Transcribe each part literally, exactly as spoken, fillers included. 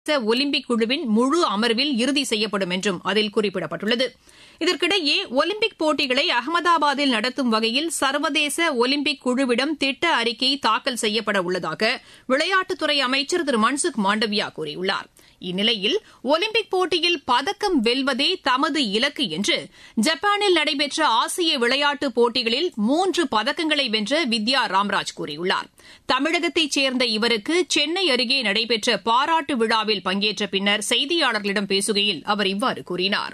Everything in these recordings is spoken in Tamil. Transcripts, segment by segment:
ஒலிம்பிக் குழுவின் முழு அமர்வில் இறுதி செய்யப்படும் என்றும் அதில் குறிப்பிடப்பட்டுள்ளது. இதற்கிடையே ஒலிம்பிக் போட்டிகளை அகமதாபாத்தில் நடத்தும் வகையில் சர்வதேச ஒலிம்பிக் குழுவிடம் திட்ட அறிக்கை தாக்கல் செய்யப்பட உள்ளதாக விளையாட்டுத்துறை அமைச்சர் திரு மன்சுக் மாண்டவியா கூறியுள்ளார். இந்நிலையில் ஒலிம்பிக் போட்டியில் பதக்கம் வெல்வதே தமது இலக்கு என்று ஜப்பானில் நடைபெற்ற ஆசிய விளையாட்டுப் போட்டிகளில் மூன்று பதக்கங்களை வென்ற வித்யா ராம்ராஜ் கூறியுள்ளார். தமிழகத்தைச் சேர்ந்த இவருக்கு சென்னை அருகே நடைபெற்ற பாராட்டு விழாவில் பங்கேற்ற பின்னர் செய்தியாளர்களிடம் பேசுகையில் அவர் இவ்வாறு கூறினார்.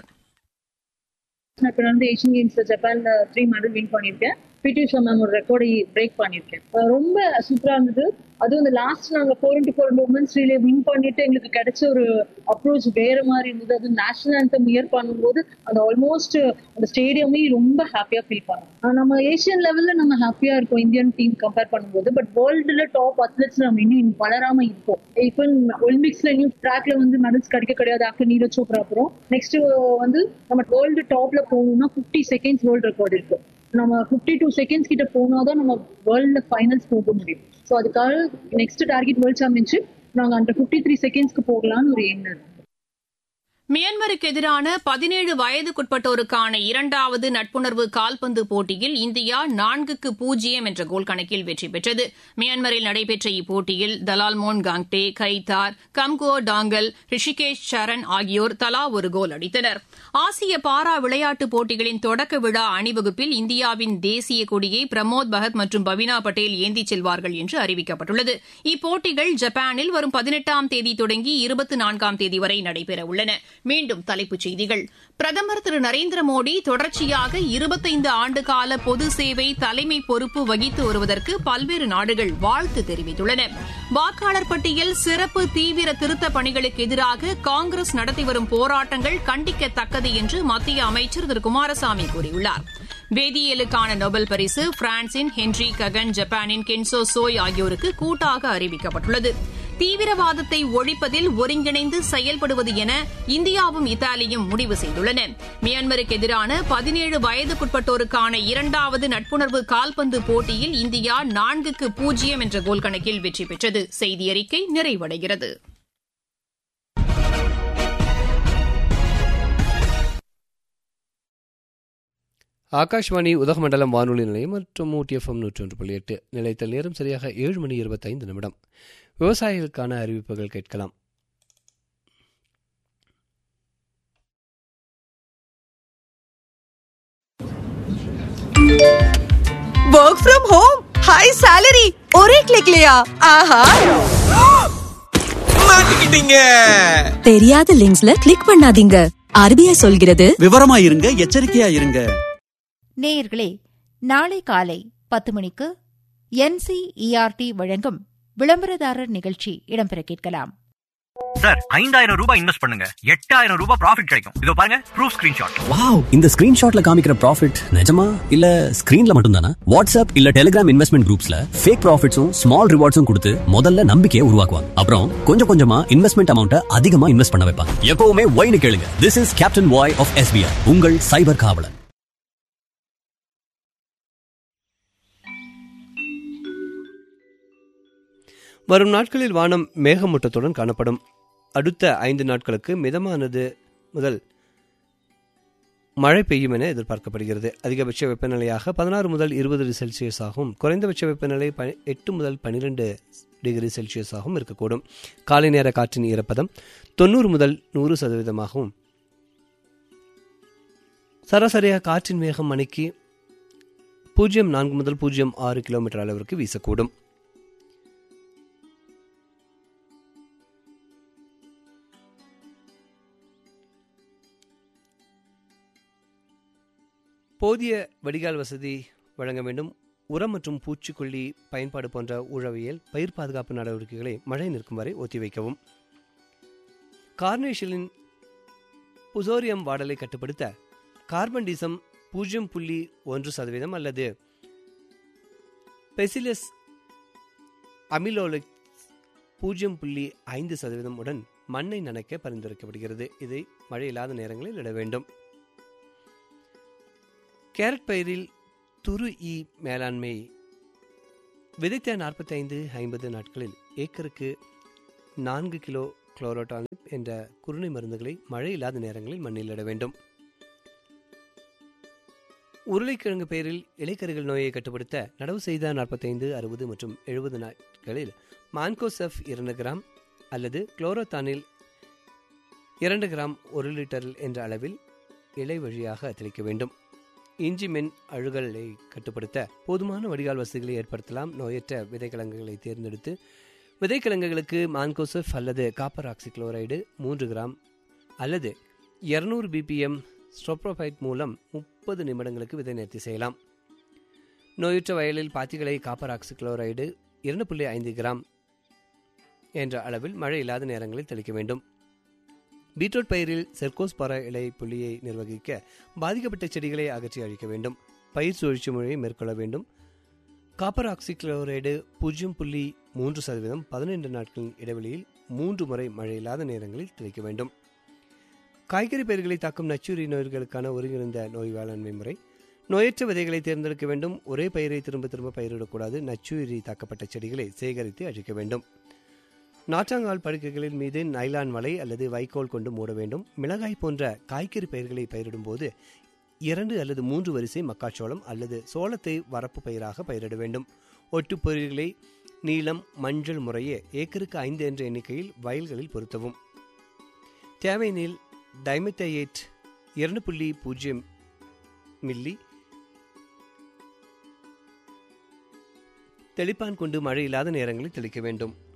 நான் ஏஷியன் கேம்ஸ்ல ஜப்பான்ல த்ரீ மெடல் வின் பண்ணிருக்கேன். பிடி உஷா மேம் ஒரு ரெக்கார்டை பிரேக் பண்ணிருக்கேன். ரொம்ப சூப்பரா இருந்தது. அதுவும் இந்த லாஸ்ட் நாங்க four into four moments relay win பண்ணிட்டு எங்களுக்கு கிடைச்ச ஒரு அப்ரோச் வேற மாதிரி இருந்தது. அது நேஷனல் ஆந்தம் இயர் பண்ணும்போது அந்த ஆல்மோஸ்ட் அந்த ஸ்டேடியமே ரொம்ப ஹாப்பியா ஃபீல் பண்ணோம். நம்ம ஏஷியன் லெவல்ல நம்ம ஹாப்பியா இருக்கோம் இந்தியன் டீம் கம்பேர் பண்ணும்போது. பட் வேர்ல்டுல டாப் அத்லெட்ஸ் நம்ம இன்னும் வளராம இருக்கோம். இப்போ ஒலிம்பிக்ஸ்ல இன்னும் ட்ராக்ல வந்து மெடல்ஸ் கிடைக்க கிடையாது. ஆஃப்டர் நீரஜ் சோப்ரா அப்புறம் நெக்ஸ்ட் வந்து நம்ம வேர்ல்டு டாப்ல போகணும்னா பிப்டி செகண்ட்ஸ் வேர்ல்டு ரெக்கார்டு இருக்கு. நம்ம பிப்டி டூ செகண்ட்ஸ் கிட்ட போனாதான் நம்ம வேர்ல்ட்ல ஃபைனல்ஸ் போக முடியும். ஸோ அதுக்காக நெக்ஸ்ட் டார்கெட் வேர்ல்ட் சாம்பியன்ஷிப் நாங்க அந்த பிப்டி த்ரீ செகண்ட்ஸ்க்கு போகலான்னு ஒரு எண்ணம். மியான்மருக்கு எதிரான பதினேழு வயதுக்குட்பட்டோருக்கான இரண்டாவது நட்புணர்வு கால்பந்து போட்டியில் இந்தியா நான்குக்கு பூஜ்ஜியம் என்ற கோல் கணக்கில் வெற்றி பெற்றது. மியான்மரில் நடைபெற்ற இப்போட்டியில் தலால்மோன் காங்டே, கைதார், கம்கோ டாங்கல், ரிஷிகேஷ் சரண் ஆகியோர் தலா ஒரு கோல் அடித்தனர். ஆசிய பாரா விளையாட்டுப் போட்டிகளின் தொடக்க விழா அணிவகுப்பில் இந்தியாவின் தேசிய கொடியை பிரமோத் பகத் மற்றும் பவினா பட்டேல் ஏந்திச் செல்வார்கள் என்று அறிவிக்கப்பட்டுள்ளது. இப்போட்டிகள் ஜப்பானில் வரும் பதினெட்டாம் தேதி தொடங்கி இருபத்தி நான்காம் தேதி வரை நடைபெறவுள்ளன. மீண்டும் தலைப்புச் செய்திகள். பிரதமர் திரு நரேந்திர மோடி தொடர்ச்சியாக இருபத்தைந்து ஆண்டுகால பொது சேவை தலைமை பொறுப்பு வகித்து வருவதற்கு பல்வேறு நாடுகள் வாழ்த்து தெரிவித்துள்ளன. வாக்காளர் பட்டியல் சிறப்பு தீவிர திருத்தப் பணிகளுக்கு எதிராக காங்கிரஸ் நடத்தி வரும் போராட்டங்கள் கண்டிக்கத்தக்கது என்று மத்திய அமைச்சர் திரு குமாரசாமி கூறியுள்ளார். வேதியியலுக்கான நோபல் பரிசு பிரான்சின் ஹென்றி ககன், ஜப்பானின் கென்சோ சோய் ஆகியோருக்கு கூட்டாக அறிவிக்கப்பட்டுள்ளது. தீவிரவாதத்தை ஒழிப்பதில் ஒருங்கிணைந்து செயல்படுவது என இந்தியாவும் இத்தாலியும் முடிவு செய்துள்ளன. மியான்மருக்கு எதிரான பதினேழு வயதுக்குட்பட்டோருக்கான இரண்டாவது நட்புணர்வு கால்பந்து போட்டியில் இந்தியா நான்குக்கு பூஜ்ஜியம் என்ற கோல் கணக்கில் வெற்றி பெற்றது. செய்தியறிக்கை நிறைவடைகிறது. ஆகாஷ்வாணி உதகமண்டலம் வானொலி நிலையம் மற்றும் ஊட்டி எஃப்எம் நூற்றி ஒன்று புள்ளி எட்டு நிலையத்தில் நேரம் சரியாக ஏழு மணி இருபத்தைந்து நிமிடம். விவசாயிகளுக்கான அறிவிப்புகள் கேட்கலாம். Work from home, high salary, ஒரே கிளிக்லயா? ஆஹா, மாட்டிக்கிட்டீங்க. தெரியாத லிங்க்ஸ்ல கிளிக் பண்ணாதீங்க. ஆர்பிஐ சொல்கிறது விவரமா இருங்க, எச்சரிக்கையா இருங்க. நேயர்களே, நாளை காலை பத்து மணிக்கு என்சிஇஆர்டி வழங்கும் விளம்பரதாரர் நிகழ்ச்சி இடம்பெற கேட்கலாம். சார், ஐந்தாயிரம் ரூபாய் இன்வெஸ்ட் பண்ணுங்க, எட்டாயிரம் ரூபாய் ப்ராஃபிட் கிடைக்கும். இதோ பாருங்க, ப்ரூஃப் ஸ்கிரீன்ஷாட். வாவ், இந்த ஸ்கிரீன்ஷாட்ல காமிக்கிற ப்ராஃபிட் நிஜமா இல்ல ஸ்கிரீன்ல மட்டும் தானா? வாட்ஸ்அப் இல்ல டெலிகிராம் இன்வெஸ்ட்மெண்ட் குரூப்ஸ்ல ஃபேக் ப்ராஃபிட்ஸும் ஸ்மால் ரிவார்ட்ஸும் கொடுத்து முதல்ல நம்பிக்கையை உருவாக்குவாங்க. அப்புறம் கொஞ்சம் கொஞ்சமா இன்வெஸ்ட்மெண்ட் அமௌண்ட்டை அதிகமா இன்வெஸ்ட் பண்ண வைப்பாங்க. எப்பவுமே ஒய்னு கேளுங்க. This is captain why of SBI, உங்கள் சைபர் காவலர். வரும் நாட்களில் வானம் மேகமூட்டத்துடன் காணப்படும். அடுத்த ஐந்து நாட்களுக்கு மிதமானது முதல் மழை பெய்யும் என எதிர்பார்க்கப்படுகிறது. அதிகபட்ச வெப்பநிலையாக பதினாறு முதல் இருபது டிகிரி செல்சியஸ் ஆகும். குறைந்தபட்ச வெப்பநிலை எட்டு முதல் பன்னிரெண்டு டிகிரி செல்சியஸ் ஆகவும் இருக்கக்கூடும். காலை நேர காற்றின் ஈரப்பதம் தொண்ணூறு முதல் நூறு சதவீதமாகவும், சராசரியாக காற்றின் வேகம் மணிக்கு பூஜ்ஜியம் நான்கு முதல் பூஜ்ஜியம் ஆறு கிலோமீட்டர் அளவிற்கு வீசக்கூடும். போதிய வடிகால் வசதி வழங்க வேண்டும். உரம் மற்றும் பூச்சிக்கொல்லி பயன்பாடு போன்ற உழவியல் பயிர் பாதுகாப்பு நடவடிக்கைகளை மழை நிற்கும் வரை ஒத்திவைக்கவும். கார்னேஷனின் புசோரியம் வாடலை கட்டுப்படுத்த கார்பன்டிசம் பூஜ்ஜியம் புள்ளி ஒன்று சதவீதம் அல்லது பெசிலஸ் அமிலோலிக் பூஜ்ஜியம் புள்ளி ஐந்து சதவீதம் உடன் மண்ணை நனைக்க பரிந்துரைக்கப்படுகிறது. இதை மழை இல்லாத நேரங்களில் இட வேண்டும். கேரட் பயிரில் துரு ஈ மேலாண்மை விதைத்த நாற்பத்தி ஐந்து ஐம்பது நாட்களில் ஏக்கருக்கு நான்கு கிலோ குளோரோடானிப் என்ற குருணை மருந்துகளை மழை இல்லாத நேரங்களில் மண்ணில் இட வேண்டும். உருளைக்கிழங்கு பெயரில் இலைக்கருகள் நோயை கட்டுப்படுத்த நடவு செய்த நாற்பத்தைந்து அறுபது மற்றும் எழுபது நாட்களில் மான்கோசெஃப் இரண்டு கிராம் அல்லது குளோரோதானில் இரண்டு கிராம் ஒரு லிட்டர் என்ற அளவில் இலை வழியாக தெளிக்க வேண்டும். இஞ்சி மென் அழுகலை கட்டுப்படுத்த போதுமான வடிகால் வசதிகளை ஏற்படுத்தலாம். நோயற்ற விதைக்கிழங்குகளை தேர்ந்தெடுத்து விதைக்கிழங்குகளுக்கு மான்கோசெஃப் அல்லது காப்பர் ஆக்சி குளோரைடு மூன்று கிராம் அல்லது இருநூறு பிபிஎம் ஸ்ட்ரோப்ரோபைட் மூலம் முப்பது நிமிடங்களுக்கு விதை நேர்த்தி செய்யலாம். நோயுற்ற வயலில் பாத்திகளை காப்பர் ஆக்சி குளோரைடு இரண்டு புள்ளி ஐந்து கிராம் என்ற அளவில் மழை இல்லாத நேரங்களில் தெளிக்க வேண்டும். பீட்ரூட் பயிரில் செர்கோஸ்பாரா இலை புள்ளியை நிர்வகிக்க பாதிக்கப்பட்ட செடிகளை அகற்றி அழிக்க வேண்டும். பயிர் சுழற்சி முறையை மேற்கொள்ள வேண்டும். காப்பர் ஆக்சி குளோரைடு பூஜ்ஜியம் புள்ளி மூன்று சதவீதம் பதினைந்து நாட்களின் இடைவெளியில் மூன்று முறை மழை இல்லாத நேரங்களில் தெளிக்க வேண்டும். காய்கறி பயிர்களை தாக்கும் நச்சுயிரி நோய்களுக்கான ஒருங்கிணைந்த நோய் வேளாண்மை முறை. நோயற்ற விதைகளை தேர்ந்தெடுக்க வேண்டும். ஒரே பயிரை திரும்ப திரும்ப பயிரிடக்கூடாது. நச்சுயிரி தாக்கப்பட்ட செடிகளை சேகரித்து அழிக்க வேண்டும். நாற்றாங்கால் படுக்கைகளின் மீது நைலான் வலை அல்லது வைக்கோல் கொண்டு மூட வேண்டும். மிளகாய் போன்ற காய்கறி பயிர்களை பயிரிடும் போது இரண்டு அல்லது மூன்று வரிசை மக்காச்சோளம் அல்லது சோளத்தை வரப்பு பயிராக பயிரிட வேண்டும். ஒட்டு பயிர்களை நீலம் மஞ்சள் முறையே ஏக்கருக்கு ஐந்து என்ற எண்ணிக்கையில் வயல்களில் பொருத்தவும். தேவையெனில் டைமெத்தையேட் இரண்டு புள்ளி பூஜ்ஜியம் மில்லி தெளிப்பான் கொண்டு மழை இல்லாத நேரங்களில் தெளிக்க வேண்டும்.